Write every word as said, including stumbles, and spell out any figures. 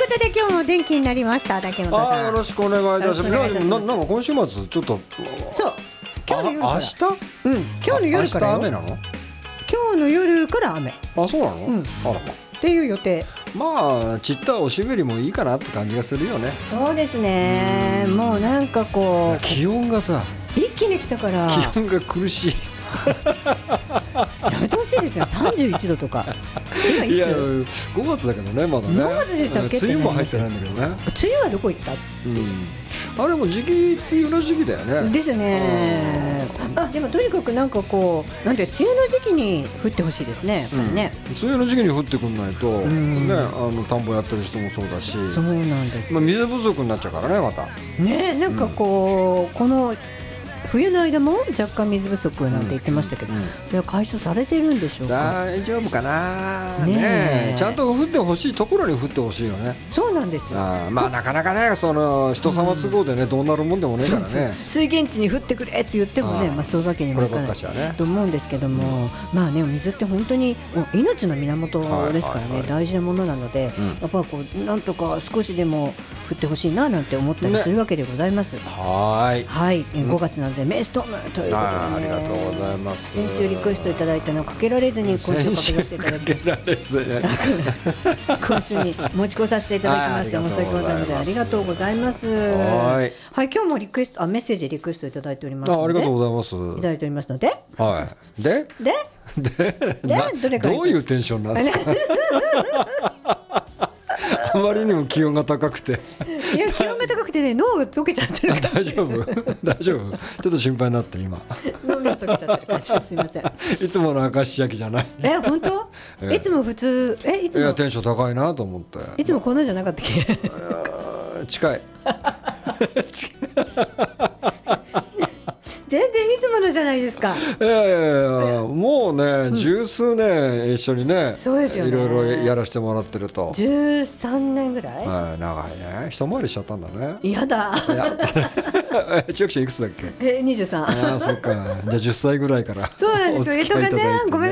ことで今日も元気になりました竹本さん。 あ、よろしくお願いいたします。 よろしくお願いいたします。 ななんか今週末ちょっとそう今日の夜からあ明日うん今日の夜からよ。 明日雨なの？ 今日の夜から雨あ、そうなの？ うんあらっていう予定。 まあちったおしべりもいいかなって感じがするよね。 そうですね。もうなんかこう気温がさ一気に来たから気温が苦しい。 やめてほしいですよ。さんじゅういちどとか今いついやごがつだけどね、まだね。 ごがつでしたっけ？ 梅雨も入ってないんだけどね。 梅雨はどこ行った？ うん、あれも時期梅雨の時期だよね。 ですね。あでもとにかくなんかこうなんて梅雨の時期に降ってほしいですね。やっぱりね、 うん、梅雨の時期に降ってくんないと、 んね、あの田んぼやってる人もそうだし、 そうなんです。 まあ、水不足になっちゃうからねまた。 ねなんかこう、この冬の間も若干水不足なんて言ってましたけど、 うんうんそれは解消されてるんでしょうか。 大丈夫かな、 ねえねえちゃんと降ってほしいところに降ってほしいよね。 そうなんですよ。 あまあなかなかねその人様都合でね、どうなるもんでもねえからね。 水源地に降ってくれって言ってもね、 ああまあ、そういうわけにもいかこればないっかしはねと思うんですけども、まあね水って本当にもう命の源ですからね、 はいはいはい大事なものなので、 うんやっぱこうなんとか少しでも降ってほしいななんて思ったりねするわけでございます。 はーい。 はい、えごがつなのでメイストームということで、ね、 あありがとうございます。 先週リクエストいただいたのをかけられずに今週かけさせていただきまし先週かけられずた今週に持ち越させていただきましてはい申し訳ございません。ありがとうございます。 はいはい今日もリクエストあメッセージリクエストいただいておりますので、 あありがとうございます。 いただいておりますので、 はいででででなどれからどういうテンションなんですか。あまりにも気温が高くていや気温が高くてね脳が溶けちゃってる感じ。 大丈夫大丈夫ちょっと心配になって今脳が溶けちゃってる感じです。すみません。 いつもの明石焼きじゃない。 え本当？ ええいつも普通えいついやもテンション高いなと思っていつもこんなんじゃなかったっけ？ あー近い全然いつものじゃないですか。 いやいやいやもうね十数年一緒にねそうですよねいろいろやらせてもらってると、 じゅうさんねんぐらい？ はい長いね一回りしちゃったんだね。 やだ。 やったね千秋ちゃんいくつだっけ？ えにじゅうさん。 ああそっかじゃあじゅっさいぐらいからそうなんですよ。 お付き合いいただいてねえっとねごめん